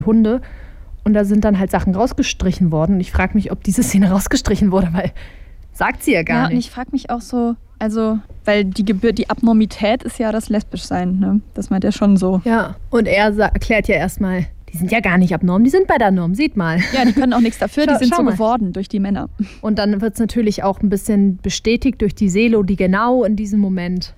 Hunde. Und da sind dann halt Sachen rausgestrichen worden. Und ich frage mich, ob diese Szene rausgestrichen wurde, weil sagt sie ja gar nicht. Ja, und ich frage mich auch so, also, weil die Abnormität ist ja das Lesbischsein, ne? Das meint er schon so. Ja, und er erklärt ja erstmal, die sind ja gar nicht abnorm, die sind bei der Norm, seht mal. Ja, die können auch nichts dafür, die sind so geworden durch die Männer. Und dann wird es natürlich auch ein bisschen bestätigt durch die Seelo, die genau in diesem Moment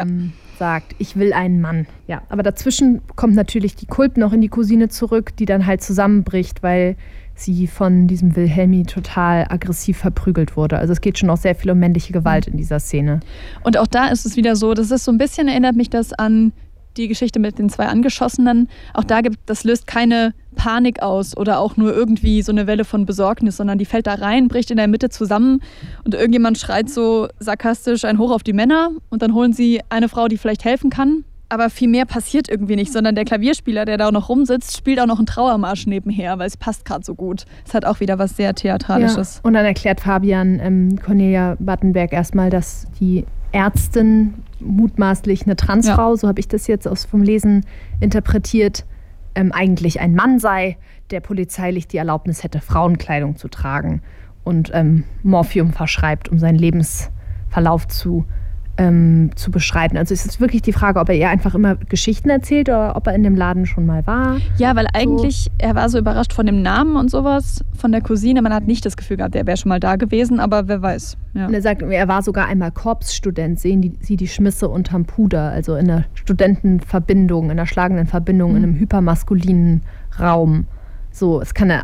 sagt, ich will einen Mann. Ja, aber dazwischen kommt natürlich die Kulp noch in die Cousine zurück, die dann halt zusammenbricht, weil sie von diesem Wilhelmi total aggressiv verprügelt wurde. Also es geht schon auch sehr viel um männliche Gewalt in dieser Szene. Und auch da ist es wieder so, das ist so ein bisschen, erinnert mich das an die Geschichte mit den 2 Angeschossenen. Auch das löst keine Panik aus oder auch nur irgendwie so eine Welle von Besorgnis, sondern die fällt da rein, bricht in der Mitte zusammen und irgendjemand schreit so sarkastisch ein Hoch auf die Männer und dann holen sie eine Frau, die vielleicht helfen kann. Aber viel mehr passiert irgendwie nicht, sondern der Klavierspieler, der da noch rumsitzt, spielt auch noch einen Trauermarsch nebenher, weil es passt gerade so gut. Es hat auch wieder was sehr Theatralisches. Ja. Und dann erklärt Fabian Cornelia Battenberg erstmal, dass die Ärztin, mutmaßlich eine Transfrau, so habe ich das jetzt vom Lesen interpretiert, eigentlich ein Mann sei, der polizeilich die Erlaubnis hätte, Frauenkleidung zu tragen und Morphium verschreibt, um seinen Lebensverlauf zu beschreiten. Also es ist wirklich die Frage, ob er ihr einfach immer Geschichten erzählt oder ob er in dem Laden schon mal war. Ja, weil eigentlich, er war so überrascht von dem Namen und sowas, von der Cousine. Man hat nicht das Gefühl gehabt, er wäre schon mal da gewesen, aber wer weiß. Ja. Und er sagt, er war sogar einmal Korpsstudent, sehen Sie die Schmisse unterm Puder, also in einer Studentenverbindung, in einer schlagenden Verbindung, in einem hypermaskulinen Raum. So, es kann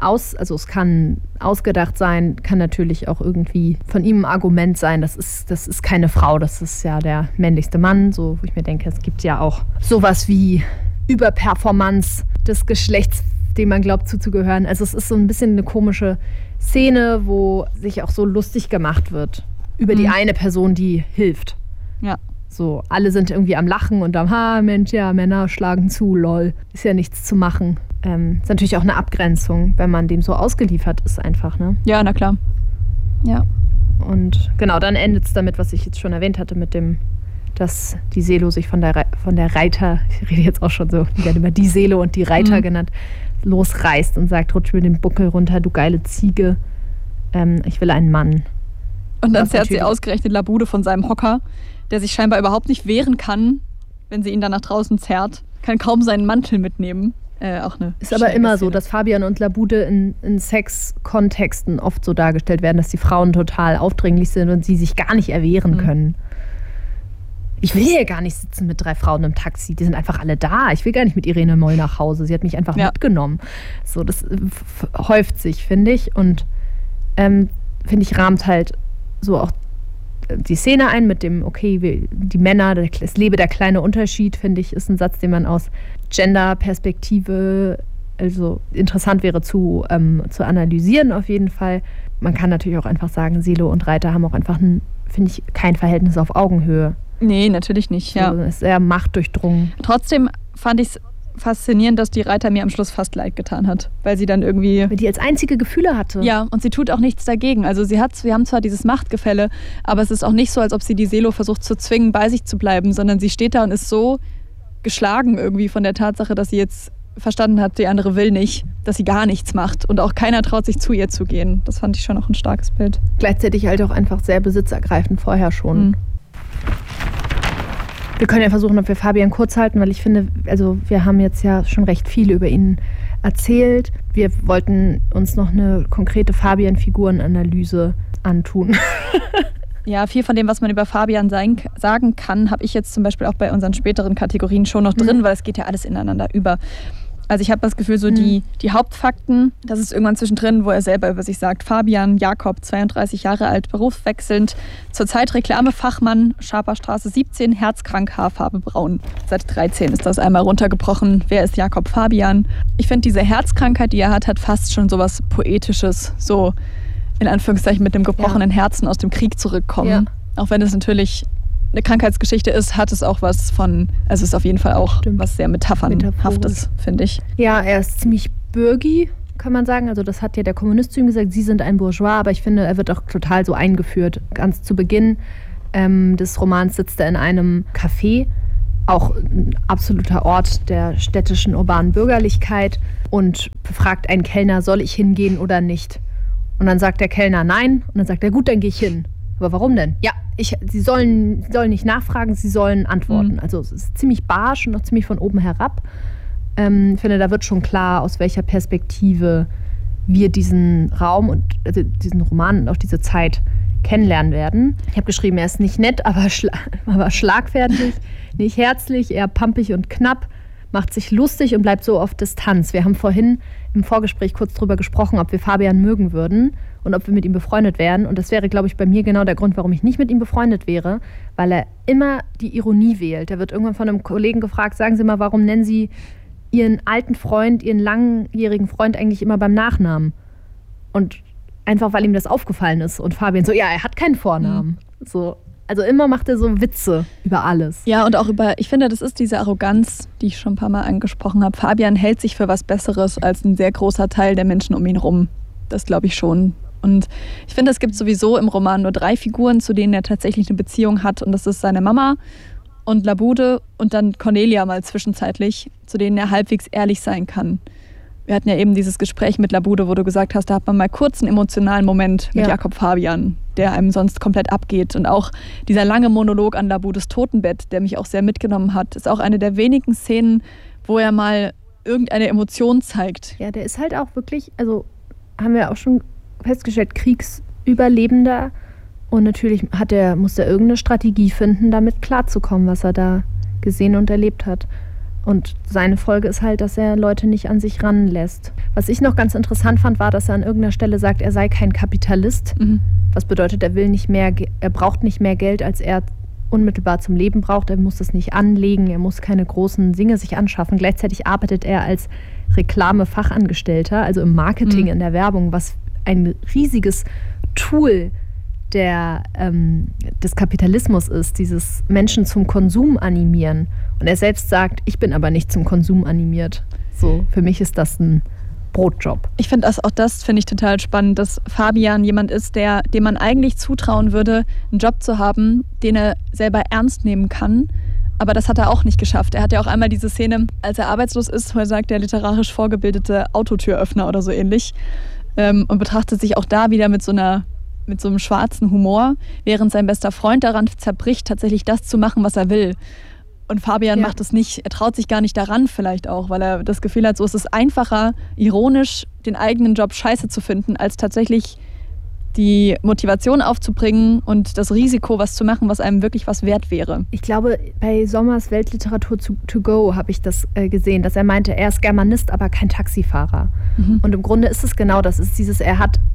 ausgedacht sein, kann natürlich auch irgendwie von ihm ein Argument sein, das ist keine Frau, das ist ja der männlichste Mann, so, wo ich mir denke, es gibt ja auch sowas wie Überperformance des Geschlechts, dem man glaubt zuzugehören. Also es ist so ein bisschen eine komische Szene, wo sich auch so lustig gemacht wird über die eine Person, die hilft. Ja. So, alle sind irgendwie am Lachen und am, Mensch, ja, Männer schlagen zu, lol. Ist ja nichts zu machen. Ist natürlich auch eine Abgrenzung, wenn man dem so ausgeliefert ist einfach, ne? Ja, na klar. Ja. Und genau, dann endet es damit, was ich jetzt schon erwähnt hatte, mit dem, dass die Seelo sich von der Reiter, ich rede jetzt auch schon so, die werden immer die Seelo und die Reiter genannt, losreißt und sagt, rutsch mir den Buckel runter, du geile Ziege, ich will einen Mann. Und dann zerrt sie ausgerechnet Labude von seinem Hocker, der sich scheinbar überhaupt nicht wehren kann, wenn sie ihn dann nach draußen zerrt, kann kaum seinen Mantel mitnehmen. Auch eine ist aber immer so, dass Fabian und Labude in Sex-Kontexten oft so dargestellt werden, dass die Frauen total aufdringlich sind und sie sich gar nicht erwehren können. Ich will hier gar nicht sitzen mit 3 Frauen im Taxi, die sind einfach alle da. Ich will gar nicht mit Irene Moll nach Hause, sie hat mich einfach mitgenommen. So, das häuft sich, finde ich. Und finde ich, rahmt halt so auch die Szene ein mit dem, okay, die Männer, es lebe der kleine Unterschied, finde ich, ist ein Satz, den man aus Gender-Perspektive also interessant wäre zu analysieren auf jeden Fall. Man kann natürlich auch einfach sagen, Seelo und Reiter haben auch einfach, finde ich, kein Verhältnis auf Augenhöhe. Nee, natürlich nicht, ja. Also, es ist sehr machtdurchdrungen. Trotzdem fand ich es faszinierend, dass die Reiter mir am Schluss fast leid getan hat, weil sie dann irgendwie... Weil die als einzige Gefühle hatte. Ja, und sie tut auch nichts dagegen. Also wir haben zwar dieses Machtgefälle, aber es ist auch nicht so, als ob sie die Seelo versucht zu zwingen, bei sich zu bleiben, sondern sie steht da und ist so geschlagen irgendwie von der Tatsache, dass sie jetzt verstanden hat, die andere will nicht, dass sie gar nichts macht und auch keiner traut sich zu ihr zu gehen. Das fand ich schon auch ein starkes Bild. Gleichzeitig halt auch einfach sehr besitzergreifend vorher schon. Wir können ja versuchen, ob wir Fabian kurz halten, weil ich finde, also wir haben jetzt ja schon recht viel über ihn erzählt. Wir wollten uns noch eine konkrete Fabian-Figurenanalyse antun. Ja, viel von dem, was man über Fabian sagen kann, habe ich jetzt zum Beispiel auch bei unseren späteren Kategorien schon noch drin, weil es geht ja alles ineinander über. Also ich habe das Gefühl, so die Hauptfakten, das ist irgendwann zwischendrin, wo er selber über sich sagt, Fabian Jakob, 32 Jahre alt, berufswechselnd, zurzeit Reklamefachmann, Schaperstraße 17, herzkrank, Haarfarbe braun. Seit 13 ist das einmal runtergebrochen. Wer ist Jakob Fabian? Ich finde, diese Herzkrankheit, die er hat fast schon sowas Poetisches, so in Anführungszeichen mit dem gebrochenen Herzen aus dem Krieg zurückkommen. Ja. Auch wenn es natürlich eine Krankheitsgeschichte ist, hat es auch was von, also es ist auf jeden Fall auch was sehr Metaphernhaftes, finde ich. Ja, er ist ziemlich bürgi, kann man sagen. Also das hat ja der Kommunist zu ihm gesagt, Sie sind ein Bourgeois, aber ich finde, er wird auch total so eingeführt. Ganz zu Beginn des Romans sitzt er in einem Café auch ein absoluter Ort der städtischen urbanen Bürgerlichkeit und befragt einen Kellner, soll ich hingehen oder nicht? Und dann sagt der Kellner nein und dann sagt er, gut, dann gehe ich hin. Aber warum denn? Ja, Sie sollen nicht nachfragen, Sie sollen antworten. Also es ist ziemlich barsch und auch ziemlich von oben herab. Ich finde, da wird schon klar, aus welcher Perspektive wir diesen Raum und also diesen Roman und auch diese Zeit kennenlernen werden. Ich habe geschrieben, er ist nicht nett, aber schlagfertig, nicht herzlich, eher pampig und knapp, macht sich lustig und bleibt so auf Distanz. Wir haben vorhin im Vorgespräch kurz drüber gesprochen, ob wir Fabian mögen würden und ob wir mit ihm befreundet wären. Und das wäre, glaube ich, bei mir genau der Grund, warum ich nicht mit ihm befreundet wäre, weil er immer die Ironie wählt. Er wird irgendwann von einem Kollegen gefragt, sagen Sie mal, warum nennen Sie Ihren alten Freund, Ihren langjährigen Freund eigentlich immer beim Nachnamen? Und einfach, weil ihm das aufgefallen ist. Und Fabian so, ja, er hat keinen Vornamen. So, also immer macht er so Witze über alles. Ja, und auch ich finde, das ist diese Arroganz, die ich schon ein paar Mal angesprochen habe. Fabian hält sich für was Besseres als ein sehr großer Teil der Menschen um ihn rum. Das glaube ich schon. Und ich finde, es gibt sowieso im Roman nur 3 Figuren, zu denen er tatsächlich eine Beziehung hat. Und das ist seine Mama und Labude und dann Cornelia mal zwischenzeitlich, zu denen er halbwegs ehrlich sein kann. Wir hatten ja eben dieses Gespräch mit Labude, wo du gesagt hast, da hat man mal kurz einen emotionalen Moment mit Jakob Fabian, der einem sonst komplett abgeht. Und auch dieser lange Monolog an Labudes Totenbett, der mich auch sehr mitgenommen hat, ist auch eine der wenigen Szenen, wo er mal irgendeine Emotion zeigt. Ja, der ist halt auch wirklich, also haben wir auch schon festgestellt, Kriegsüberlebender. Und natürlich muss er irgendeine Strategie finden, damit klarzukommen, was er da gesehen und erlebt hat. Und seine Folge ist halt, dass er Leute nicht an sich ranlässt. Was ich noch ganz interessant fand, war, dass er an irgendeiner Stelle sagt, er sei kein Kapitalist. Was bedeutet, er braucht nicht mehr Geld, als er unmittelbar zum Leben braucht. Er muss das nicht anlegen, er muss keine großen Dinge sich anschaffen. Gleichzeitig arbeitet er als Reklamefachangestellter, also im Marketing, in der Werbung, was ein riesiges Tool des Kapitalismus ist, dieses Menschen zum Konsum animieren. Und er selbst sagt, ich bin aber nicht zum Konsum animiert. So, für mich ist das ein Brotjob. Ich finde das finde ich total spannend, dass Fabian jemand ist, dem man eigentlich zutrauen würde, einen Job zu haben, den er selber ernst nehmen kann. Aber das hat er auch nicht geschafft. Er hat ja auch einmal diese Szene, als er arbeitslos ist, wo er sagt, der literarisch vorgebildete Autotüröffner oder so ähnlich, und betrachtet sich auch da wieder mit so einem schwarzen Humor, während sein bester Freund daran zerbricht, tatsächlich das zu machen, was er will. Und Fabian macht es nicht, er traut sich gar nicht daran vielleicht auch, weil er das Gefühl hat, so ist es einfacher, ironisch den eigenen Job scheiße zu finden, als tatsächlich die Motivation aufzubringen und das Risiko, was zu machen, was einem wirklich was wert wäre. Ich glaube, bei Sommers Weltliteratur to go habe ich das gesehen, dass er meinte, er ist Germanist, aber kein Taxifahrer. Und im Grunde ist es genau das, ist dieses, er hat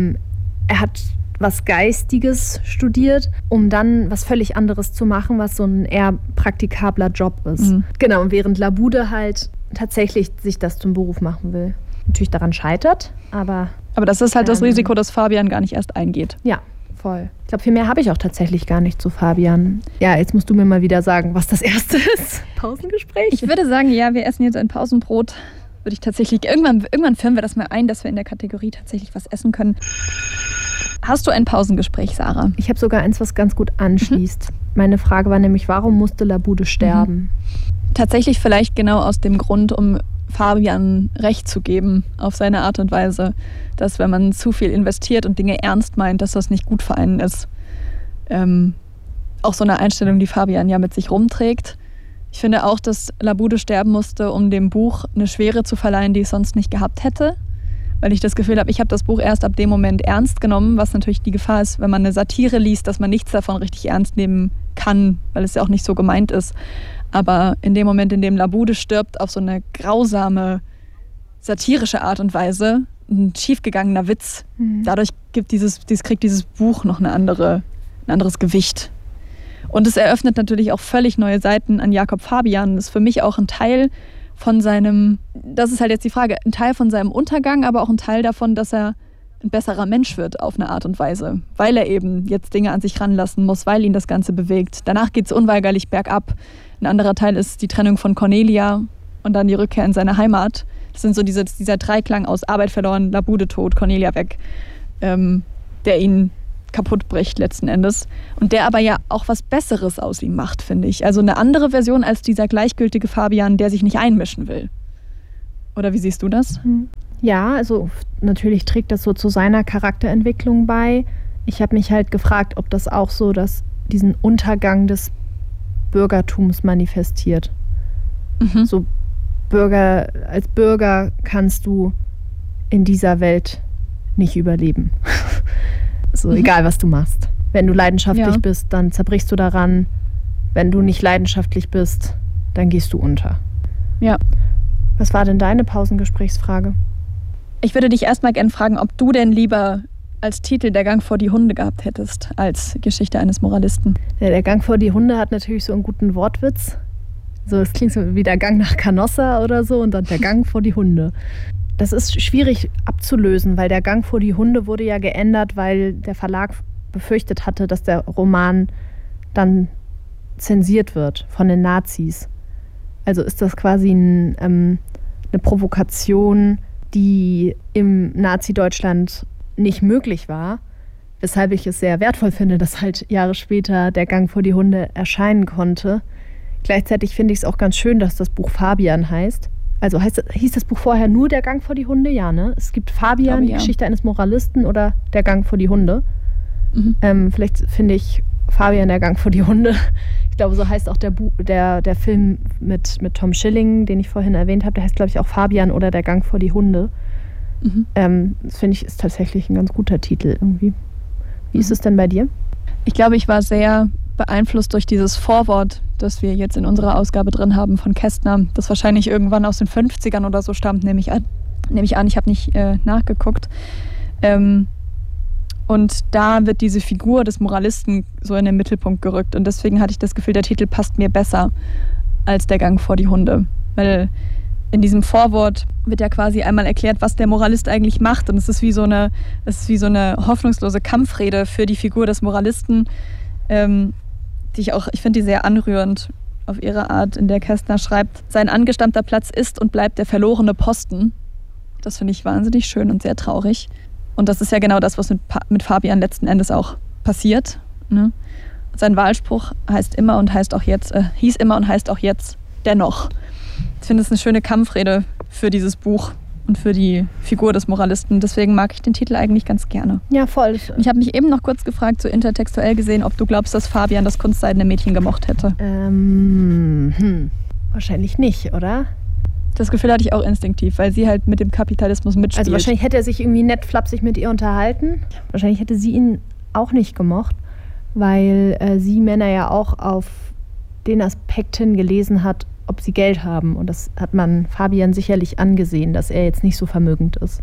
was Geistiges studiert, um dann was völlig anderes zu machen, was so ein eher praktikabler Job ist. Genau, und während Labude halt tatsächlich sich das zum Beruf machen will. Natürlich daran scheitert, aber das ist halt das Risiko, das Fabian gar nicht erst eingeht. Ja, voll. Ich glaube, viel mehr habe ich auch tatsächlich gar nicht zu Fabian. Ja, jetzt musst du mir mal wieder sagen, was das erste ist. Pausengespräch? Ich würde sagen, ja, wir essen jetzt ein Pausenbrot. Würde ich tatsächlich, irgendwann führen wir das mal ein, dass wir in der Kategorie tatsächlich was essen können. Hast du ein Pausengespräch, Sarah? Ich habe sogar eins, was ganz gut anschließt. Meine Frage war nämlich, warum musste Labude sterben? Tatsächlich vielleicht genau aus dem Grund, um Fabian Recht zu geben auf seine Art und Weise, dass wenn man zu viel investiert und Dinge ernst meint, dass das nicht gut für einen ist. Auch so eine Einstellung, die Fabian ja mit sich rumträgt. Ich finde auch, dass Labude sterben musste, um dem Buch eine Schwere zu verleihen, die es sonst nicht gehabt hätte. Weil ich das Gefühl habe, ich habe das Buch erst ab dem Moment ernst genommen, was natürlich die Gefahr ist, wenn man eine Satire liest, dass man nichts davon richtig ernst nehmen kann, weil es ja auch nicht so gemeint ist. Aber in dem Moment, in dem Labude stirbt, auf so eine grausame, satirische Art und Weise, ein schiefgegangener Witz, dadurch kriegt dieses Buch noch ein anderes Gewicht. Und es eröffnet natürlich auch völlig neue Seiten an Jakob Fabian. Das ist für mich auch ein Teil von das ist halt jetzt die Frage, ein Teil von seinem Untergang, aber auch ein Teil davon, dass er ein besserer Mensch wird auf eine Art und Weise, weil er eben jetzt Dinge an sich ranlassen muss, weil ihn das Ganze bewegt. Danach geht es unweigerlich bergab. Ein anderer Teil ist die Trennung von Cornelia und dann die Rückkehr in seine Heimat. Das sind so dieser Dreiklang aus Arbeit verloren, Labude tot, Cornelia weg, der ihn kaputt bricht letzten Endes. Und der aber ja auch was Besseres aus ihm macht, finde ich. Also eine andere Version als dieser gleichgültige Fabian, der sich nicht einmischen will. Oder wie siehst du das? Ja, also natürlich trägt das so zu seiner Charakterentwicklung bei. Ich habe mich halt gefragt, ob das auch so diesen Untergang des Bürgertums manifestiert. So als Bürger kannst du in dieser Welt nicht überleben. So, egal was du machst. Wenn du leidenschaftlich bist, dann zerbrichst du daran. Wenn du nicht leidenschaftlich bist, dann gehst du unter. Ja. Was war denn deine Pausengesprächsfrage? Ich würde dich erstmal gerne fragen, ob du denn lieber als Titel Der Gang vor die Hunde gehabt hättest, als Geschichte eines Moralisten. Ja, Der Gang vor die Hunde hat natürlich so einen guten Wortwitz. So, es klingt so wie der Gang nach Canossa oder so und dann Der Gang vor die Hunde. Das ist schwierig abzulösen, weil Der Gang vor die Hunde wurde ja geändert, weil der Verlag befürchtet hatte, dass der Roman dann zensiert wird von den Nazis. Also ist das quasi eine Provokation, die im Nazi-Deutschland nicht möglich war, weshalb ich es sehr wertvoll finde, dass halt Jahre später Der Gang vor die Hunde erscheinen konnte. Gleichzeitig finde ich es auch ganz schön, dass das Buch Fabian heißt. Also hieß das Buch vorher nur Der Gang vor die Hunde? Ja, ne? Es gibt Fabian, die Geschichte eines Moralisten oder Der Gang vor die Hunde. Vielleicht finde ich Fabian Der Gang vor die Hunde. Ich glaube, so heißt auch der Film mit Tom Schilling, den ich vorhin erwähnt habe. Der heißt, glaube ich, auch Fabian oder Der Gang vor die Hunde. Das finde ich ist tatsächlich ein ganz guter Titel irgendwie. Wie ist es denn bei dir? Ich glaube, ich war sehr beeinflusst durch dieses Vorwort, das wir jetzt in unserer Ausgabe drin haben von Kästner, das wahrscheinlich irgendwann aus den 50ern oder so stammt, nehme ich an. Ich habe nicht nachgeguckt. Und da wird diese Figur des Moralisten so in den Mittelpunkt gerückt. Und deswegen hatte ich das Gefühl, der Titel passt mir besser als Der Gang vor die Hunde. Weil in diesem Vorwort wird ja quasi einmal erklärt, was der Moralist eigentlich macht. Und es ist wie so eine hoffnungslose Kampfrede für die Figur des Moralisten, ich finde die sehr anrührend auf ihre Art, in der Kästner schreibt, sein angestammter Platz ist und bleibt der verlorene Posten. Das finde ich wahnsinnig schön und sehr traurig. Und das ist ja genau das, was mit Fabian letzten Endes auch passiert. Ne? Sein Wahlspruch hieß immer und heißt auch jetzt, dennoch. Ich finde es eine schöne Kampfrede für dieses Buch und für die Figur des Moralisten. Deswegen mag ich den Titel eigentlich ganz gerne. Ja, voll. Ich habe mich eben noch kurz gefragt, so intertextuell gesehen, ob du glaubst, dass Fabian das kunstseidene Mädchen gemocht hätte. Wahrscheinlich nicht, oder? Das Gefühl hatte ich auch instinktiv, weil sie halt mit dem Kapitalismus mitspielt. Also wahrscheinlich hätte er sich irgendwie nett flapsig mit ihr unterhalten. Wahrscheinlich hätte sie ihn auch nicht gemocht, weil sie Männer ja auch auf den Aspekt hin gelesen hat, ob sie Geld haben. Und das hat man Fabian sicherlich angesehen, dass er jetzt nicht so vermögend ist.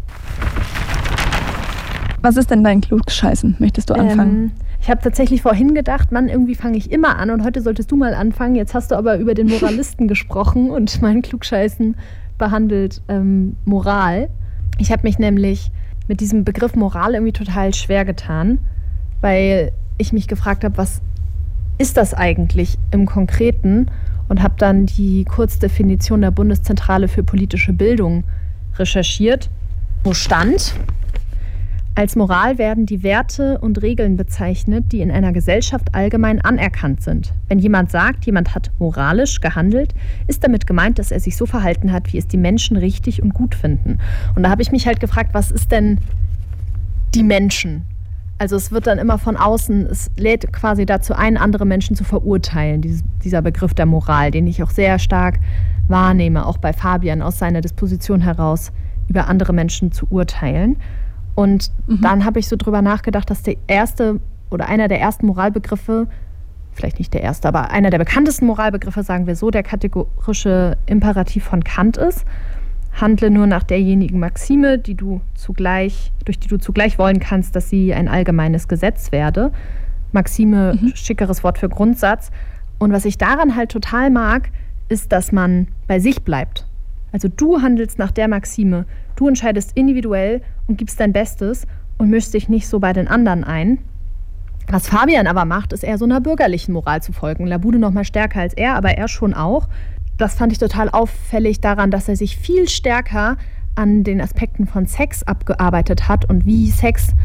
Was ist denn dein Klugscheißen? Möchtest du anfangen? Ich habe tatsächlich vorhin gedacht, Mann, irgendwie fange ich immer an und heute solltest du mal anfangen. Jetzt hast du aber über den Moralisten gesprochen und mein Klugscheißen behandelt Moral. Ich habe mich nämlich mit diesem Begriff Moral irgendwie total schwer getan, weil ich mich gefragt habe, was ist das eigentlich im Konkreten? Und habe dann die Kurzdefinition der Bundeszentrale für politische Bildung recherchiert, wo stand: Als Moral werden die Werte und Regeln bezeichnet, die in einer Gesellschaft allgemein anerkannt sind. Wenn jemand sagt, jemand hat moralisch gehandelt, ist damit gemeint, dass er sich so verhalten hat, wie es die Menschen richtig und gut finden. Und da habe ich mich halt gefragt, was ist denn die Menschen? Also es wird dann immer von außen, es lädt quasi dazu ein, andere Menschen zu verurteilen, dieser Begriff der Moral, den ich auch sehr stark wahrnehme, auch bei Fabian aus seiner Disposition heraus, über andere Menschen zu urteilen. Und dann habe ich so drüber nachgedacht, dass der erste oder einer der ersten Moralbegriffe, vielleicht nicht der erste, aber einer der bekanntesten Moralbegriffe, sagen wir so, der kategorische Imperativ von Kant ist. Handle nur nach derjenigen Maxime, durch die du zugleich wollen kannst, dass sie ein allgemeines Gesetz werde. Maxime, schickeres Wort für Grundsatz. Und was ich daran halt total mag, ist, dass man bei sich bleibt. Also du handelst nach der Maxime, du entscheidest individuell und gibst dein Bestes und mischst dich nicht so bei den anderen ein. Was Fabian aber macht, ist eher so einer bürgerlichen Moral zu folgen. Labude noch mal stärker als er, aber er schon auch. Das fand ich total auffällig daran, dass er sich viel stärker an den Aspekten von Sex abgearbeitet hat und wie Sex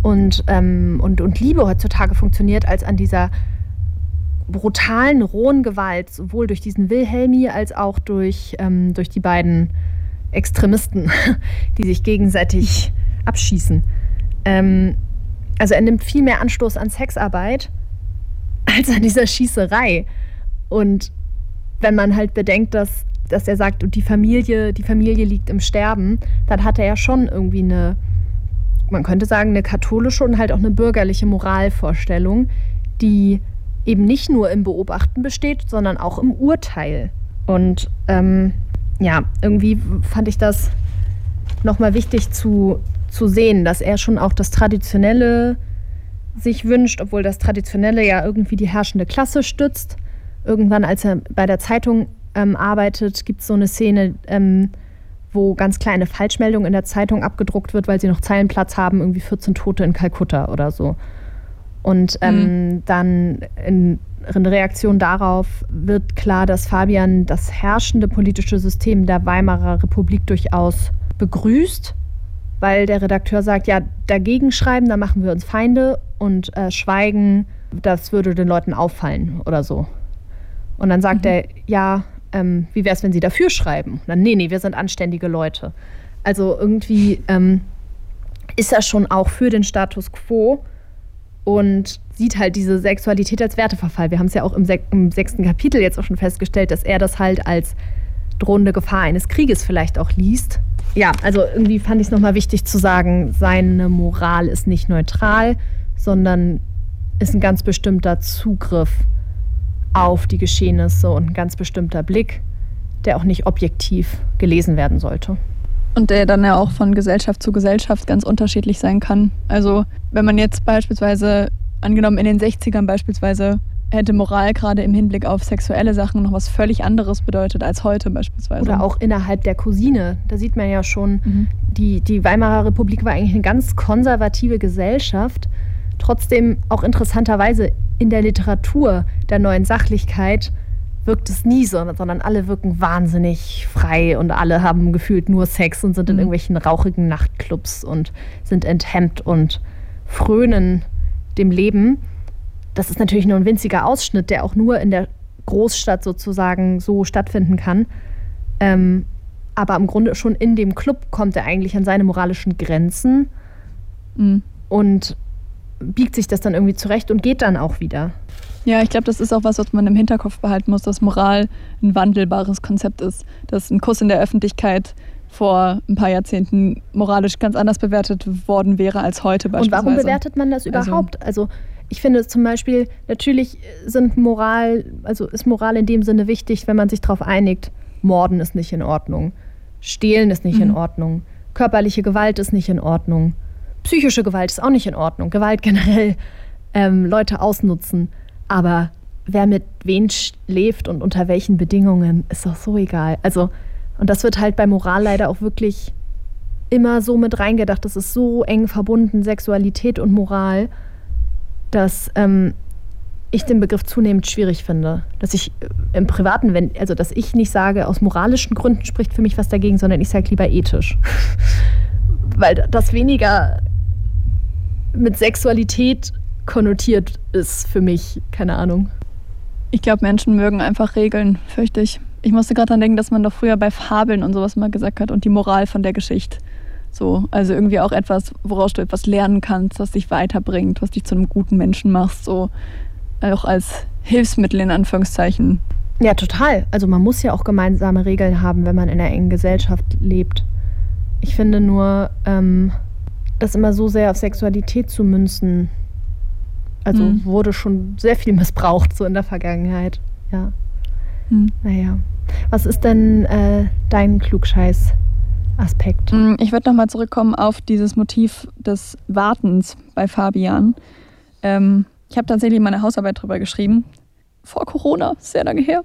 und Liebe heutzutage funktioniert, als an dieser brutalen, rohen Gewalt, sowohl durch diesen Wilhelmi als auch durch die beiden Extremisten, die sich gegenseitig abschießen. Also er nimmt viel mehr Anstoß an Sexarbeit als an dieser Schießerei. Und wenn man halt bedenkt, dass er sagt, die Familie liegt im Sterben, dann hat er ja schon irgendwie man könnte sagen, eine katholische und halt auch eine bürgerliche Moralvorstellung, die eben nicht nur im Beobachten besteht, sondern auch im Urteil. Und irgendwie fand ich das nochmal wichtig zu sehen, dass er schon auch das Traditionelle sich wünscht, obwohl das Traditionelle ja irgendwie die herrschende Klasse stützt. Irgendwann, als er bei der Zeitung arbeitet, gibt es so eine Szene, wo ganz kleine Falschmeldungen in der Zeitung abgedruckt wird, weil sie noch Zeilenplatz haben, irgendwie 14 Tote in Kalkutta oder so. Und dann in Reaktion darauf wird klar, dass Fabian das herrschende politische System der Weimarer Republik durchaus begrüßt, weil der Redakteur sagt, ja, dagegen schreiben, da machen wir uns Feinde, und schweigen, das würde den Leuten auffallen oder so. Und dann sagt er, ja, wie wäre es, wenn Sie dafür schreiben? Und dann, nee, wir sind anständige Leute. Also irgendwie ist er schon auch für den Status quo und sieht halt diese Sexualität als Werteverfall. Wir haben es ja auch im 6. Kapitel jetzt auch schon festgestellt, dass er das halt als drohende Gefahr eines Krieges vielleicht auch liest. Ja, also irgendwie fand ich es nochmal wichtig zu sagen, seine Moral ist nicht neutral, sondern ist ein ganz bestimmter Zugriff auf die Geschehnisse und ein ganz bestimmter Blick, der auch nicht objektiv gelesen werden sollte. Und der dann ja auch von Gesellschaft zu Gesellschaft ganz unterschiedlich sein kann. Also wenn man jetzt beispielsweise, angenommen in den 60ern beispielsweise, hätte Moral gerade im Hinblick auf sexuelle Sachen noch was völlig anderes bedeutet als heute beispielsweise. Oder auch innerhalb der Cousine. Da sieht man ja schon, die Weimarer Republik war eigentlich eine ganz konservative Gesellschaft. Trotzdem auch interessanterweise in der Literatur der neuen Sachlichkeit wirkt es nie so, sondern alle wirken wahnsinnig frei und alle haben gefühlt nur Sex und sind in irgendwelchen rauchigen Nachtclubs und sind enthemmt und frönen dem Leben. Das ist natürlich nur ein winziger Ausschnitt, der auch nur in der Großstadt sozusagen so stattfinden kann. Aber im Grunde schon in dem Club kommt er eigentlich an seine moralischen Grenzen und biegt sich das dann irgendwie zurecht und geht dann auch wieder. Ja, ich glaube, das ist auch was man im Hinterkopf behalten muss, dass Moral ein wandelbares Konzept ist. Dass ein Kuss in der Öffentlichkeit vor ein paar Jahrzehnten moralisch ganz anders bewertet worden wäre als heute beispielsweise. Und warum bewertet man das überhaupt? Also ich finde zum Beispiel, natürlich ist Moral in dem Sinne wichtig, wenn man sich darauf einigt, Morden ist nicht in Ordnung, Stehlen ist nicht in Ordnung, körperliche Gewalt ist nicht in Ordnung, psychische Gewalt ist auch nicht in Ordnung, Gewalt generell, Leute ausnutzen. Aber wer mit wen schläft und unter welchen Bedingungen, ist doch so egal. Also, und das wird halt bei Moral leider auch wirklich immer so mit reingedacht. Das ist so eng verbunden, Sexualität und Moral, dass ich den Begriff zunehmend schwierig finde. Dass ich im Privaten, dass ich nicht sage, aus moralischen Gründen spricht für mich was dagegen, sondern ich sage lieber ethisch. Weil das weniger mit Sexualität konnotiert ist für mich, keine Ahnung. Ich glaube, Menschen mögen einfach Regeln, fürchte ich. Ich musste gerade dran denken, dass man doch früher bei Fabeln und sowas mal gesagt hat und die Moral von der Geschichte. So, also irgendwie auch etwas, woraus du etwas lernen kannst, was dich weiterbringt, was dich zu einem guten Menschen machst, so auch als Hilfsmittel in Anführungszeichen. Ja, total. Also man muss ja auch gemeinsame Regeln haben, wenn man in einer engen Gesellschaft lebt. Ich finde nur, das immer so sehr auf Sexualität zu münzen, wurde schon sehr viel missbraucht, so in der Vergangenheit. Ja. Naja. Was ist denn dein Klugscheiß-Aspekt? Ich würde nochmal zurückkommen auf dieses Motiv des Wartens bei Fabian. Ich habe tatsächlich meine Hausarbeit drüber geschrieben. Vor Corona, sehr lange her.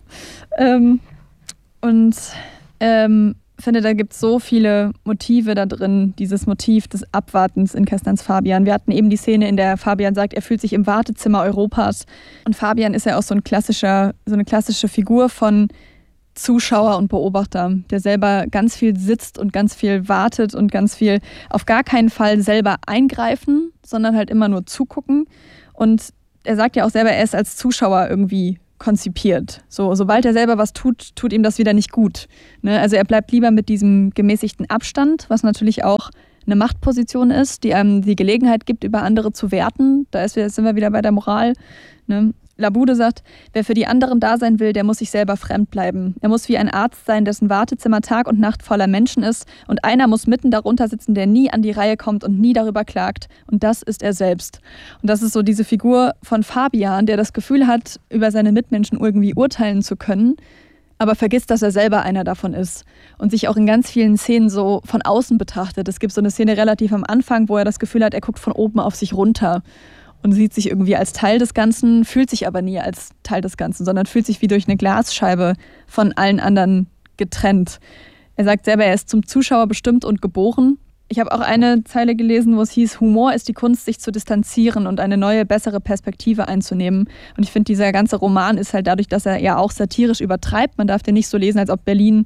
Finde, da gibt es so viele Motive da drin, dieses Motiv des Abwartens in Kästnerns Fabian. Wir hatten eben die Szene, in der Fabian sagt, er fühlt sich im Wartezimmer Europas. Und Fabian ist ja auch so eine klassische Figur von Zuschauer und Beobachter, der selber ganz viel sitzt und ganz viel wartet und ganz viel auf gar keinen Fall selber eingreifen sondern halt immer nur zugucken. Und er sagt ja auch selber, er ist als Zuschauer irgendwie konzipiert. Sobald er selber was tut, tut ihm das wieder nicht gut. Ne? Also er bleibt lieber mit diesem gemäßigten Abstand, was natürlich auch eine Machtposition ist, die einem die Gelegenheit gibt, über andere zu werten. Sind wir wieder bei der Moral. Ne? Labude sagt, wer für die anderen da sein will, der muss sich selber fremd bleiben. Er muss wie ein Arzt sein, dessen Wartezimmer Tag und Nacht voller Menschen ist, und einer muss mitten darunter sitzen, der nie an die Reihe kommt und nie darüber klagt, und das ist er selbst. Und das ist so diese Figur von Fabian, der das Gefühl hat, über seine Mitmenschen irgendwie urteilen zu können, aber vergisst, dass er selber einer davon ist und sich auch in ganz vielen Szenen so von außen betrachtet. Es gibt so eine Szene relativ am Anfang, wo er das Gefühl hat, er guckt von oben auf sich runter und sieht sich irgendwie als Teil des Ganzen, fühlt sich aber nie als Teil des Ganzen, sondern fühlt sich wie durch eine Glasscheibe von allen anderen getrennt. Er sagt selber, er ist zum Zuschauer bestimmt und geboren. Ich habe auch eine Zeile gelesen, wo es hieß, Humor ist die Kunst, sich zu distanzieren und eine neue, bessere Perspektive einzunehmen. Und ich finde, dieser ganze Roman ist halt dadurch, dass er ja auch satirisch übertreibt. Man darf den nicht so lesen, als ob Berlin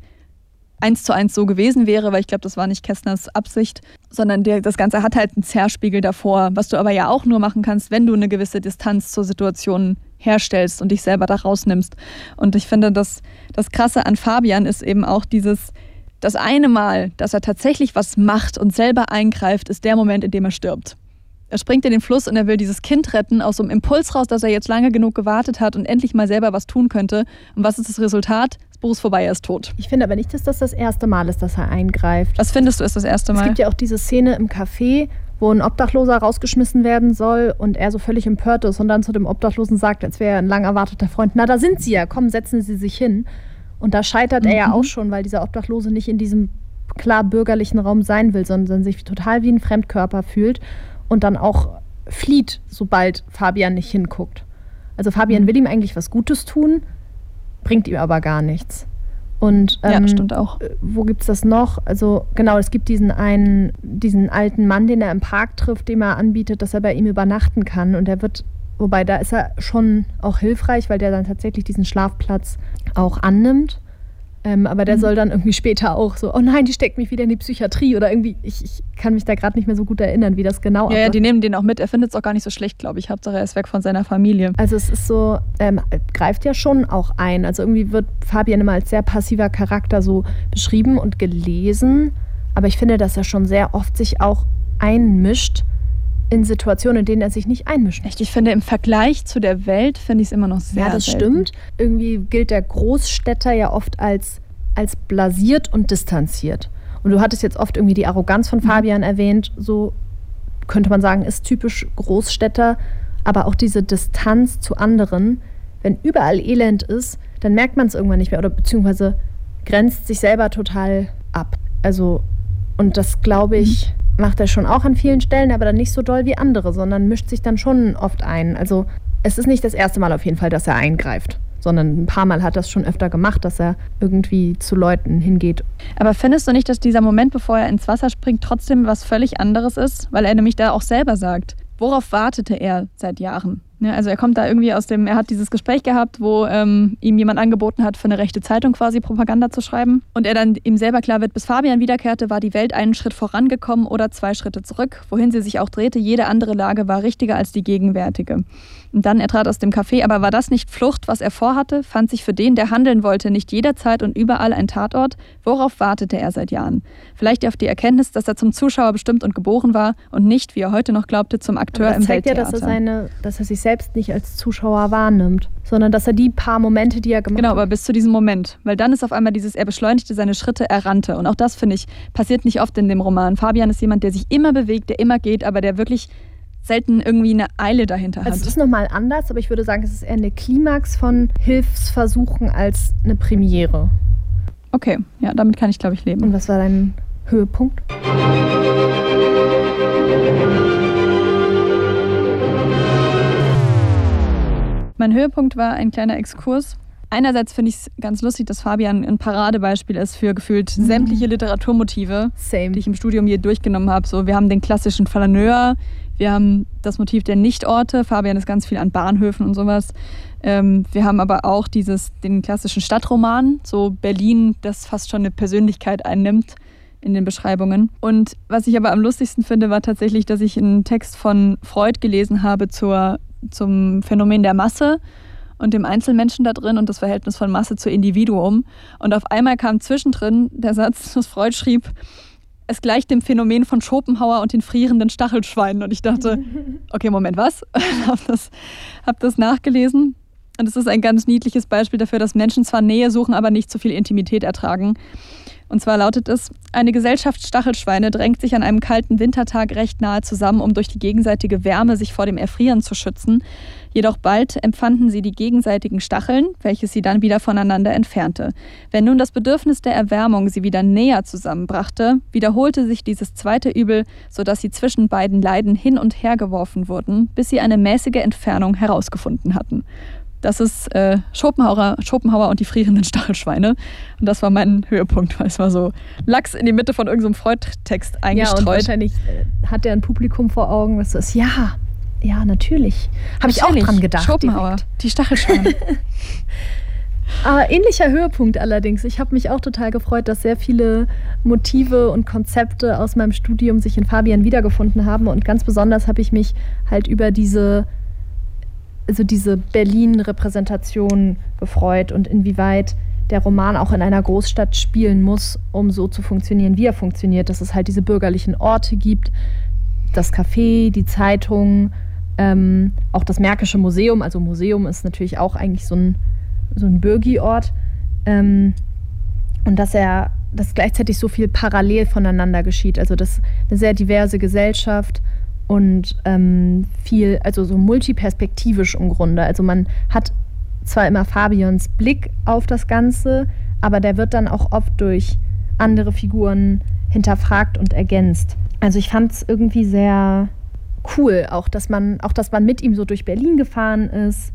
1:1 so gewesen wäre, weil ich glaube, das war nicht Kästners Absicht, sondern das Ganze hat halt einen Zerspiegel davor, was du aber ja auch nur machen kannst, wenn du eine gewisse Distanz zur Situation herstellst und dich selber da rausnimmst. Und ich finde, das Krasse an Fabian ist eben auch das eine Mal, dass er tatsächlich was macht und selber eingreift, ist der Moment, in dem er stirbt. Er springt in den Fluss und er will dieses Kind retten, aus so einem Impuls raus, dass er jetzt lange genug gewartet hat und endlich mal selber was tun könnte. Und was ist das Resultat? Das Buch ist vorbei, er ist tot. Ich finde aber nicht, dass das erste Mal ist, dass er eingreift. Was findest du, ist das erste Mal? Es gibt ja auch diese Szene im Café, wo ein Obdachloser rausgeschmissen werden soll und er so völlig empört ist und dann zu dem Obdachlosen sagt, als wäre er ein lang erwarteter Freund, na, da sind Sie ja, komm, setzen Sie sich hin. Und da scheitert er ja auch schon, weil dieser Obdachlose nicht in diesem klar bürgerlichen Raum sein will, sondern sich total wie ein Fremdkörper fühlt und dann auch flieht, sobald Fabian nicht hinguckt. Also Fabian will ihm eigentlich was Gutes tun, bringt ihm aber gar nichts. Und ja, das stimmt auch. Wo gibt es das noch? Also genau, es gibt diesen alten Mann, den er im Park trifft, dem er anbietet, dass er bei ihm übernachten kann. Und er wird, wobei da ist er schon auch hilfreich, weil der dann tatsächlich diesen Schlafplatz auch annimmt. Aber der soll dann irgendwie später auch so, oh nein, die steckt mich wieder in die Psychiatrie oder irgendwie, ich kann mich da gerade nicht mehr so gut erinnern, wie das genau abläuft. Ja, die nehmen den auch mit. Er findet es auch gar nicht so schlecht, glaube ich. Hauptsache er ist weg von seiner Familie. Also es ist so, greift ja schon auch ein. Also irgendwie wird Fabian immer als sehr passiver Charakter so beschrieben und gelesen. Aber ich finde, dass er schon sehr oft sich auch einmischt in Situationen, in denen er sich nicht einmischt. Echt, ich finde, im Vergleich zu der Welt finde ich es immer noch sehr Ja, das selten. Stimmt. Irgendwie gilt der Großstädter ja oft als blasiert und distanziert. Und du hattest jetzt oft irgendwie die Arroganz von Fabian erwähnt, so könnte man sagen, ist typisch Großstädter, aber auch diese Distanz zu anderen. Wenn überall Elend ist, dann merkt man es irgendwann nicht mehr oder beziehungsweise grenzt sich selber total ab. Also, und das, glaube ich, macht er schon auch an vielen Stellen, aber dann nicht so doll wie andere, sondern mischt sich dann schon oft ein. Also es ist nicht das erste Mal auf jeden Fall, dass er eingreift, sondern ein paar Mal hat er es schon öfter gemacht, dass er irgendwie zu Leuten hingeht. Aber findest du nicht, dass dieser Moment, bevor er ins Wasser springt, trotzdem was völlig anderes ist? Weil er nämlich da auch selber sagt, worauf wartete er seit Jahren? Ja, also er kommt da irgendwie er hat dieses Gespräch gehabt, wo ihm jemand angeboten hat, für eine rechte Zeitung quasi Propaganda zu schreiben. Und er dann ihm selber klar wird, bis Fabian wiederkehrte, war die Welt einen Schritt vorangekommen oder 2 Schritte zurück. Wohin sie sich auch drehte, jede andere Lage war richtiger als die gegenwärtige. Und dann, er trat aus dem Café, aber war das nicht Flucht, was er vorhatte? Fand sich für den, der handeln wollte, nicht jederzeit und überall ein Tatort? Worauf wartete er seit Jahren? Vielleicht auf die Erkenntnis, dass er zum Zuschauer bestimmt und geboren war und nicht, wie er heute noch glaubte, zum Akteur im Welttheater. Das zeigt ja, dass er sich selbst nicht als Zuschauer wahrnimmt, sondern dass er die paar Momente, die er gemacht hat. Genau, aber bis zu diesem Moment. Weil dann ist auf einmal er beschleunigte seine Schritte, er rannte. Und auch das, finde ich, passiert nicht oft in dem Roman. Fabian ist jemand, der sich immer bewegt, der immer geht, aber der wirklich selten irgendwie eine Eile dahinter hat. Also es ist nochmal anders, aber ich würde sagen, es ist eher eine Klimax von Hilfsversuchen als eine Premiere. Okay, ja, damit kann ich, glaube ich, leben. Und was war dein Höhepunkt? Mein Höhepunkt war ein kleiner Exkurs. Einerseits finde ich es ganz lustig, dass Fabian ein Paradebeispiel ist für gefühlt sämtliche Literaturmotive, die ich im Studium hier durchgenommen habe. So, wir haben den klassischen Flaneur, wir haben das Motiv der Nichtorte. Fabian ist ganz viel an Bahnhöfen und sowas. Wir haben aber auch den klassischen Stadtroman, so Berlin, das fast schon eine Persönlichkeit einnimmt in den Beschreibungen. Und was ich aber am lustigsten finde, war tatsächlich, dass ich einen Text von Freud gelesen habe zum Phänomen der Masse und dem Einzelmenschen da drin und das Verhältnis von Masse zu Individuum. Und auf einmal kam zwischendrin der Satz, dass Freud schrieb, es gleicht dem Phänomen von Schopenhauer und den frierenden Stachelschweinen. Und ich dachte, okay, Moment, was? Hab das nachgelesen. Und es ist ein ganz niedliches Beispiel dafür, dass Menschen zwar Nähe suchen, aber nicht zu viel Intimität ertragen. Und zwar lautet es, eine Gesellschaft Stachelschweine drängt sich an einem kalten Wintertag recht nahe zusammen, um durch die gegenseitige Wärme sich vor dem Erfrieren zu schützen. Jedoch bald empfanden sie die gegenseitigen Stacheln, welches sie dann wieder voneinander entfernte. Wenn nun das Bedürfnis der Erwärmung sie wieder näher zusammenbrachte, wiederholte sich dieses zweite Übel, sodass sie zwischen beiden Leiden hin und her geworfen wurden, bis sie eine mäßige Entfernung herausgefunden hatten. Das ist Schopenhauer und die frierenden Stachelschweine. Und das war mein Höhepunkt, weil es war so Lachs in die Mitte von irgendeinem Freud-Text eingestreut. Ja, und wahrscheinlich hat er ein Publikum vor Augen, das ist, ja, natürlich. Habe ich auch dran gedacht. Schopenhauer, direkt. Die Stachelschweine. Aber ähnlicher Höhepunkt allerdings. Ich habe mich auch total gefreut, dass sehr viele Motive und Konzepte aus meinem Studium sich in Fabian wiedergefunden haben. Und ganz besonders habe ich mich halt über diese Berlin-Repräsentation gefreut und inwieweit der Roman auch in einer Großstadt spielen muss, um so zu funktionieren, wie er funktioniert. Dass es halt diese bürgerlichen Orte gibt, das Café, die Zeitung, auch das Märkische Museum. Also Museum ist natürlich auch eigentlich so ein Bürgi-Ort. Und dass gleichzeitig so viel parallel voneinander geschieht. Also das eine sehr diverse Gesellschaft und viel, also so multiperspektivisch im Grunde. Also man hat zwar immer Fabians Blick auf das Ganze, aber der wird dann auch oft durch andere Figuren hinterfragt und ergänzt. Also ich fand es irgendwie sehr cool, auch dass man mit ihm so durch Berlin gefahren ist.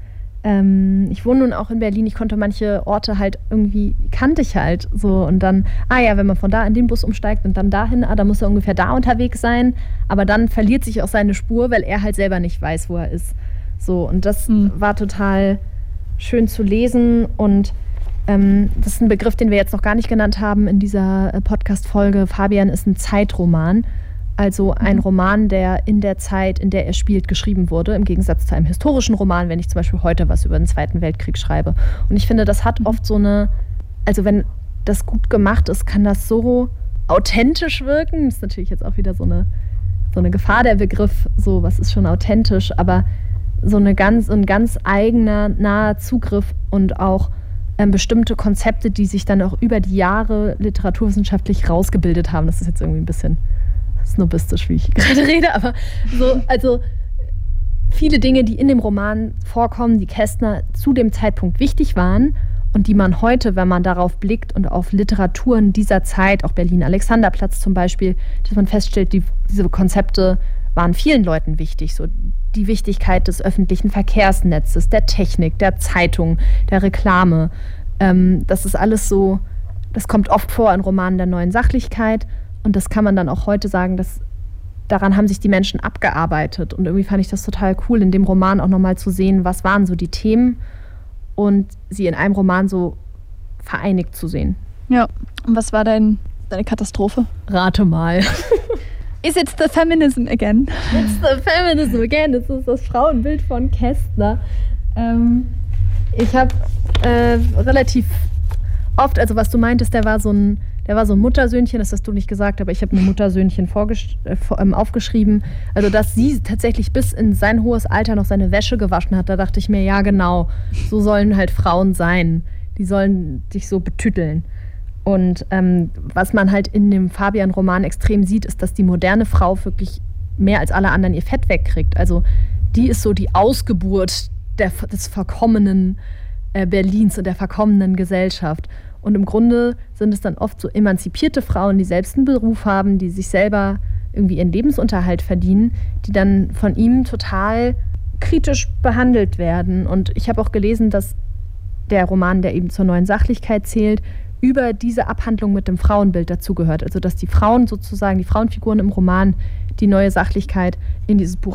Ich wohne nun auch in Berlin, ich konnte manche Orte halt irgendwie, kannte ich halt so und dann, wenn man von da in den Bus umsteigt und dann dahin, dann muss er ungefähr da unterwegs sein, aber dann verliert sich auch seine Spur, weil er halt selber nicht weiß, wo er ist. So, und das war total schön zu lesen und das ist ein Begriff, den wir jetzt noch gar nicht genannt haben in dieser Podcast-Folge. Fabian ist ein Zeitroman. Also ein Roman, der in der Zeit, in der er spielt, geschrieben wurde, im Gegensatz zu einem historischen Roman, wenn ich zum Beispiel heute was über den Zweiten Weltkrieg schreibe. Und ich finde, das hat oft also wenn das gut gemacht ist, kann das so authentisch wirken. Das ist natürlich jetzt auch wieder so eine Gefahr, der Begriff, so was ist schon authentisch, aber so ein ganz eigener, naher Zugriff und auch bestimmte Konzepte, die sich dann auch über die Jahre literaturwissenschaftlich rausgebildet haben. Das ist jetzt irgendwie ein bisschen snobistisch, wie ich gerade rede, aber also viele Dinge, die in dem Roman vorkommen, die Kästner zu dem Zeitpunkt wichtig waren und die man heute, wenn man darauf blickt und auf Literaturen dieser Zeit, auch Berlin-Alexanderplatz zum Beispiel, dass man feststellt, diese Konzepte waren vielen Leuten wichtig. So die Wichtigkeit des öffentlichen Verkehrsnetzes, der Technik, der Zeitung, der Reklame. Das ist alles so, das kommt oft vor in Romanen der neuen Sachlichkeit. Und das kann man dann auch heute sagen, dass daran haben sich die Menschen abgearbeitet. Und irgendwie fand ich das total cool, in dem Roman auch nochmal zu sehen, was waren so die Themen und sie in einem Roman so vereinigt zu sehen. Ja, und was war deine Katastrophe? Rate mal. Is it the feminism again? It's the feminism again. Das ist das Frauenbild von Kästner. Ich habe relativ oft, also was du meintest, der war so ein Muttersöhnchen, das hast du nicht gesagt, aber ich habe ein Muttersöhnchen aufgeschrieben. Also, dass sie tatsächlich bis in sein hohes Alter noch seine Wäsche gewaschen hat, da dachte ich mir, ja genau, so sollen halt Frauen sein. Die sollen sich so betütteln. Und was man halt in dem Fabian-Roman extrem sieht, ist, dass die moderne Frau wirklich mehr als alle anderen ihr Fett wegkriegt. Also die ist so die Ausgeburt des verkommenen Berlins und der verkommenen Gesellschaft. Und im Grunde sind es dann oft so emanzipierte Frauen, die selbst einen Beruf haben, die sich selber irgendwie ihren Lebensunterhalt verdienen, die dann von ihm total kritisch behandelt werden. Und ich habe auch gelesen, dass der Roman, der eben zur neuen Sachlichkeit zählt, über diese Abhandlung mit dem Frauenbild dazugehört. Also dass die Frauen sozusagen, die Frauenfiguren im Roman, die neue Sachlichkeit in dieses Buch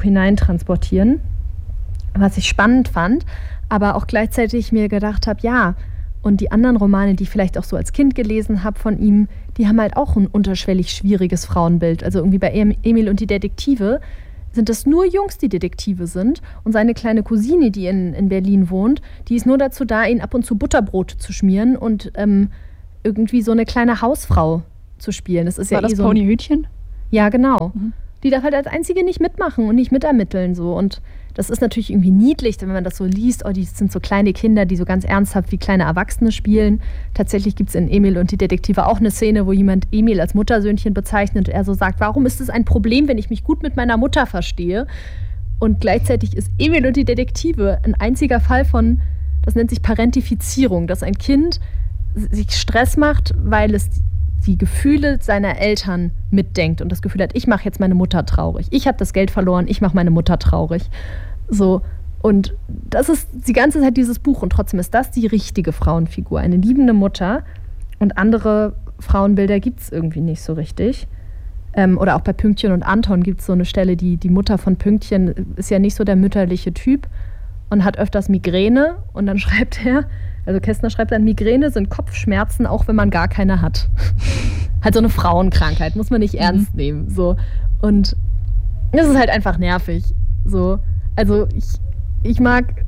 hineintransportieren. Was ich spannend fand, aber auch gleichzeitig mir gedacht habe, ja, Und die anderen Romane, die ich vielleicht auch so als Kind gelesen habe von ihm, die haben halt auch ein unterschwellig schwieriges Frauenbild. Also irgendwie bei Emil und die Detektive sind das nur Jungs, die Detektive sind. Und seine kleine Cousine, die in Berlin wohnt, die ist nur dazu da, ihn ab und zu Butterbrot zu schmieren und irgendwie so eine kleine Hausfrau zu spielen. Das ist War ja das Ponyhütchen? Ja, genau. Die darf halt als Einzige nicht mitmachen und nicht mitermitteln. So. Und das ist natürlich irgendwie niedlich, wenn man das so liest. Oh, die sind so kleine Kinder, die so ganz ernsthaft wie kleine Erwachsene spielen. Tatsächlich gibt es in Emil und die Detektive auch eine Szene, wo jemand Emil als Muttersöhnchen bezeichnet und er so sagt, warum ist es ein Problem, wenn ich mich gut mit meiner Mutter verstehe? Und gleichzeitig ist Emil und die Detektive ein einziger Fall von, das nennt sich Parentifizierung, dass ein Kind sich Stress macht, weil es die Gefühle seiner Eltern mitdenkt und das Gefühl hat, ich mache jetzt meine Mutter traurig. Ich habe das Geld verloren, ich mache meine Mutter traurig. So. Und das ist die ganze Zeit dieses Buch und trotzdem ist das die richtige Frauenfigur, eine liebende Mutter. Und andere Frauenbilder gibt es irgendwie nicht so richtig. Oder auch bei Pünktchen und Anton gibt es so eine Stelle, die Mutter von Pünktchen ist ja nicht so der mütterliche Typ und hat öfters Migräne und dann schreibt er, also Kästner schreibt dann, Migräne sind Kopfschmerzen, auch wenn man gar keine hat. Halt so eine Frauenkrankheit, muss man nicht ernst nehmen. So. Und das ist halt einfach nervig. So. Also ich mag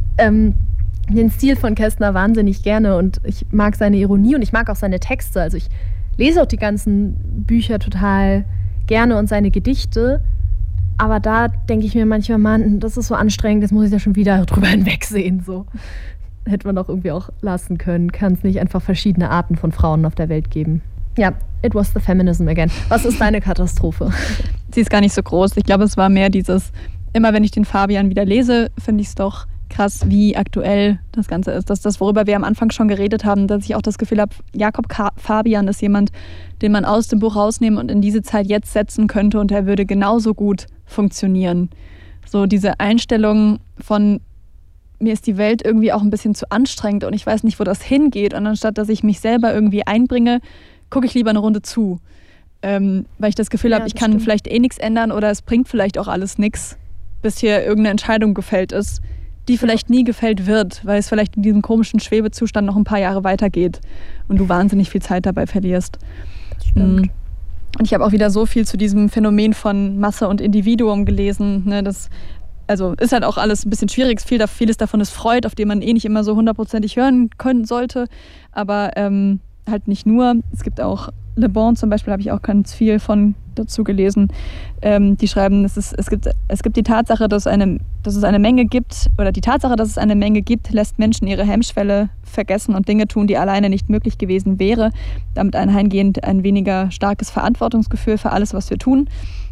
den Stil von Kästner wahnsinnig gerne und ich mag seine Ironie und ich mag auch seine Texte. Also ich lese auch die ganzen Bücher total gerne und seine Gedichte. Aber da denke ich mir manchmal, Mann, das ist so anstrengend, jetzt muss ich da schon wieder drüber hinwegsehen. So. Hätte man doch irgendwie auch lassen können. Kann es nicht einfach verschiedene Arten von Frauen auf der Welt geben? Ja, it was the feminism again. Was ist deine Katastrophe? Sie ist gar nicht so groß. Ich glaube, es war mehr dieses, immer wenn ich den Fabian wieder lese, finde ich es doch krass, wie aktuell das Ganze ist. Das, worüber wir am Anfang schon geredet haben, dass ich auch das Gefühl habe, Jakob Fabian ist jemand, den man aus dem Buch rausnehmen und in diese Zeit jetzt setzen könnte und er würde genauso gut funktionieren. So diese Einstellung von mir ist die Welt irgendwie auch ein bisschen zu anstrengend und ich weiß nicht, wo das hingeht. Und anstatt, dass ich mich selber irgendwie einbringe, gucke ich lieber eine Runde zu. Weil ich das Gefühl habe, ich kann vielleicht eh nichts ändern oder es bringt vielleicht auch alles nichts, bis hier irgendeine Entscheidung gefällt ist, die vielleicht nie gefällt wird, weil es vielleicht in diesem komischen Schwebezustand noch ein paar Jahre weitergeht und du wahnsinnig viel Zeit dabei verlierst. Das stimmt. Und ich habe auch wieder so viel zu diesem Phänomen von Masse und Individuum gelesen, ne, also ist halt auch alles ein bisschen schwierig. Vieles davon ist Freud, auf den man eh nicht immer so hundertprozentig hören können sollte. Aber halt nicht nur. Es gibt auch Le Bon zum Beispiel, habe ich auch ganz viel von dazu gelesen. Die schreiben, es gibt die Tatsache, dass es eine Menge gibt, oder die Tatsache, dass es eine Menge gibt, lässt Menschen ihre Hemmschwelle vergessen und Dinge tun, die alleine nicht möglich gewesen wäre. Damit einhergehend ein weniger starkes Verantwortungsgefühl für alles, was wir tun.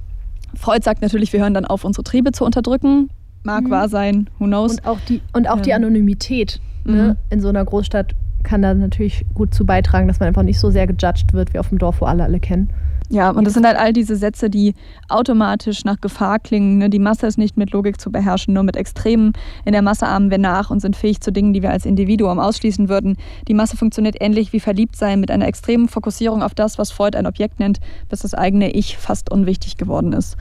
Freud sagt natürlich, wir hören dann auf, unsere Triebe zu unterdrücken. Mag wahr sein, who knows. Und auch die Anonymität ne, in so einer Großstadt kann da natürlich gut zu beitragen, dass man einfach nicht so sehr gejudged wird wie auf dem Dorf, wo alle kennen. Ja, und das sind halt all diese Sätze, die automatisch nach Gefahr klingen. Ne? Die Masse ist nicht mit Logik zu beherrschen, nur mit Extremen. In der Masse ahmen wir nach und sind fähig zu Dingen, die wir als Individuum ausschließen würden. Die Masse funktioniert ähnlich wie Verliebtsein mit einer extremen Fokussierung auf das, was Freud ein Objekt nennt, bis das eigene Ich fast unwichtig geworden ist.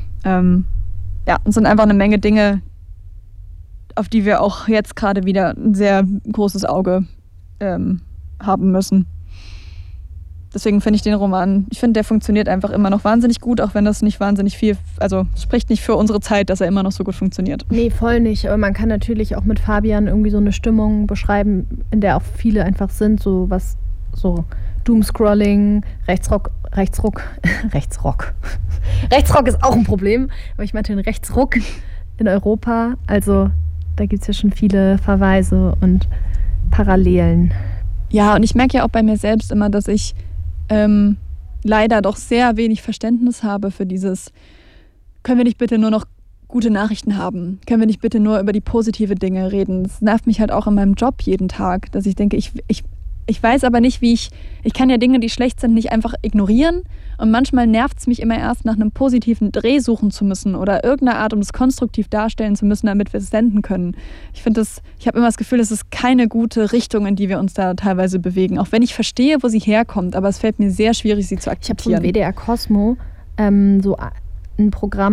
Ja, es sind einfach eine Menge Dinge, auf die wir auch jetzt gerade wieder ein sehr großes Auge haben müssen. Deswegen finde ich den Roman, der funktioniert einfach immer noch wahnsinnig gut, auch wenn das nicht wahnsinnig viel, also spricht nicht für unsere Zeit, dass er immer noch so gut funktioniert. Nee, voll nicht. Aber man kann natürlich auch mit Fabian irgendwie so eine Stimmung beschreiben, in der auch viele einfach sind, so Doomscrolling, Rechtsrock. Rechtsrock ist auch ein Problem, aber ich meinte den Rechtsruck in Europa. Also da gibt es ja schon viele Verweise und Parallelen. Ja, und ich merke ja auch bei mir selbst immer, dass ich leider doch sehr wenig Verständnis habe für dieses, können wir nicht bitte nur noch gute Nachrichten haben? Können wir nicht bitte nur über die positive Dinge reden? Das nervt mich halt auch in meinem Job jeden Tag, dass ich denke, ich weiß aber nicht, wie ich kann ja Dinge, die schlecht sind, nicht einfach ignorieren und manchmal nervt es mich immer erst, nach einem positiven Dreh suchen zu müssen oder irgendeine Art, um es konstruktiv darstellen zu müssen, damit wir es senden können. Ich habe immer das Gefühl, es ist keine gute Richtung, in die wir uns da teilweise bewegen, auch wenn ich verstehe, wo sie herkommt, aber es fällt mir sehr schwierig, sie zu akzeptieren. Ich habe vom WDR Cosmo so ein Programm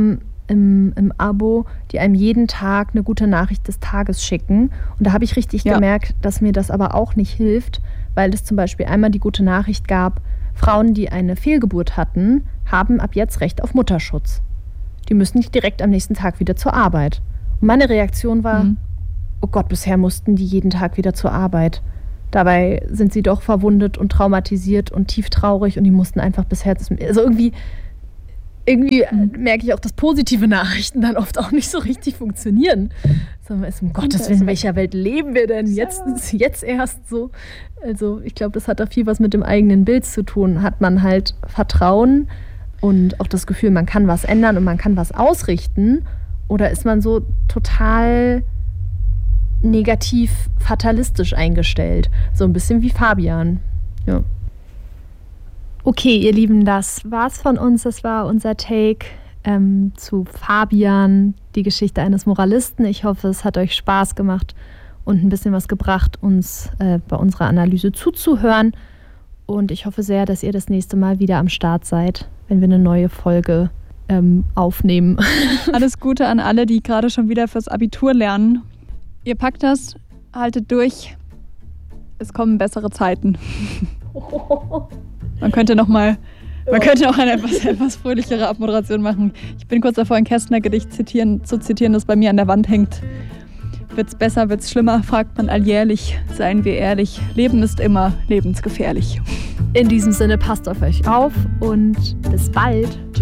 im Abo, die einem jeden Tag eine gute Nachricht des Tages schicken. Und da habe ich richtig gemerkt, dass mir das aber auch nicht hilft, weil es zum Beispiel einmal die gute Nachricht gab, Frauen, die eine Fehlgeburt hatten, haben ab jetzt Recht auf Mutterschutz. Die müssen nicht direkt am nächsten Tag wieder zur Arbeit. Und meine Reaktion war, oh Gott, bisher mussten die jeden Tag wieder zur Arbeit. Dabei sind sie doch verwundet und traumatisiert und tief traurig und die mussten einfach bisher... Also irgendwie merke ich auch, dass positive Nachrichten dann oft auch nicht so richtig funktionieren. Sondern um Gottes Willen, in welcher Welt leben wir denn jetzt erst so? Also ich glaube, das hat da viel was mit dem eigenen Bild zu tun. Hat man halt Vertrauen und auch das Gefühl, man kann was ändern und man kann was ausrichten? Oder ist man so total negativ fatalistisch eingestellt? So ein bisschen wie Fabian. Ja. Okay, ihr Lieben, das war's von uns. Das war unser Take zu Fabian, die Geschichte eines Moralisten. Ich hoffe, es hat euch Spaß gemacht und ein bisschen was gebracht, uns bei unserer Analyse zuzuhören. Und ich hoffe sehr, dass ihr das nächste Mal wieder am Start seid, wenn wir eine neue Folge aufnehmen. Alles Gute an alle, die gerade schon wieder fürs Abitur lernen. Ihr packt das, haltet durch. Es kommen bessere Zeiten. Man könnte noch eine etwas fröhlichere Abmoderation machen. Ich bin kurz davor, ein Kästner-Gedicht zu zitieren, das bei mir an der Wand hängt. Wird's besser, wird's schlimmer, fragt man alljährlich. Seien wir ehrlich, Leben ist immer lebensgefährlich. In diesem Sinne, passt auf euch auf und bis bald.